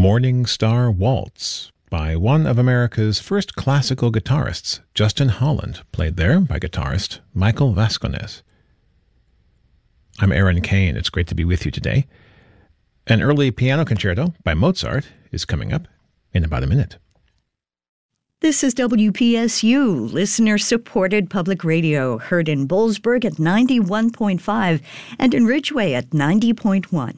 Morning Star Waltz by one of America's first classical guitarists, Justin Holland, played there by guitarist Michael Vasconez. I'm Aaron Kane. It's great to be with you today. An early piano concerto by Mozart is coming up in about a minute. This is WPSU, listener-supported public radio, heard in Boalsburg at 91.5 and in Ridgeway at 90.1.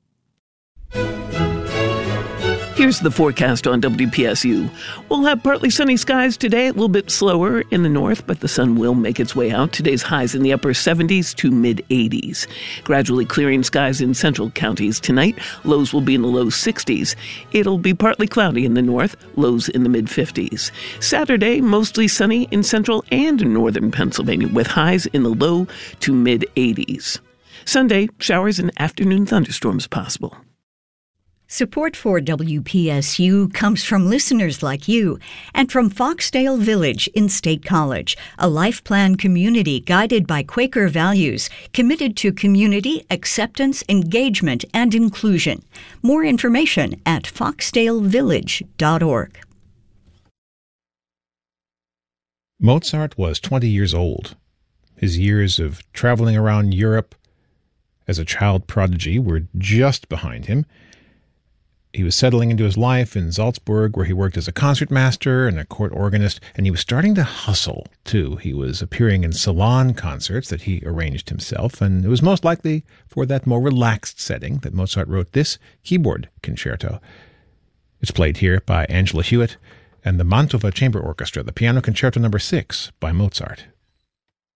Here's the forecast on WPSU. We'll have partly sunny skies today, a little bit slower in the north, but the sun will make its way out. Today's highs in the upper 70s to mid-80s. Gradually clearing skies in central counties tonight. Lows will be in the low 60s. It'll be partly cloudy in the north, lows in the mid-50s. Saturday, mostly sunny in central and northern Pennsylvania, with highs in the low to mid-80s. Sunday, showers and afternoon thunderstorms possible. Support for WPSU comes from listeners like you and from Foxdale Village in State College, a life plan community guided by Quaker values, committed to community, acceptance, engagement, and inclusion. More information at foxdalevillage.org. Mozart was 20 years old. His years of traveling around Europe as a child prodigy were just behind him. He was settling into his life in Salzburg, where he worked as a concertmaster and a court organist, and he was starting to hustle, too. He was appearing in salon concerts that he arranged himself, and it was most likely for that more relaxed setting that Mozart wrote this keyboard concerto. It's played here by Angela Hewitt and the Mantova Chamber Orchestra, the Piano Concerto No. 6 by Mozart.